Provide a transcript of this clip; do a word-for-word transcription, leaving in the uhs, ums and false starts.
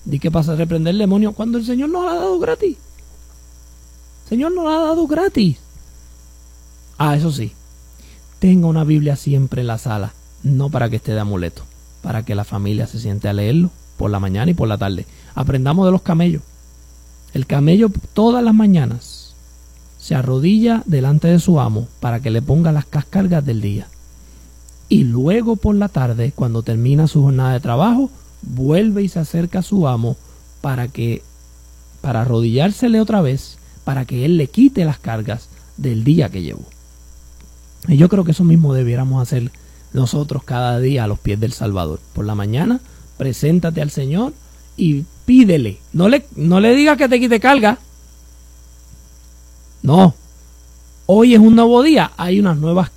¿De qué pasa reprender el demonio cuando el Señor nos lo ha dado gratis? El Señor nos lo ha dado gratis. Ah, eso sí, tenga una Biblia siempre en la sala, no para que esté de amuleto, para que la familia se siente a leerlo por la mañana y por la tarde. Aprendamos de los camellos. El camello todas las mañanas se arrodilla delante de su amo para que le ponga las cargas del día. Y luego por la tarde, cuando termina su jornada de trabajo, vuelve y se acerca a su amo para que, para arrodillársele otra vez, para que él le quite las cargas del día que llevó. Y yo creo que eso mismo debiéramos hacer nosotros cada día a los pies del Salvador. Por la mañana, preséntate al Señor y pídele. No le, no le digas que te quite carga. No. Hoy es un nuevo día. Hay unas nuevas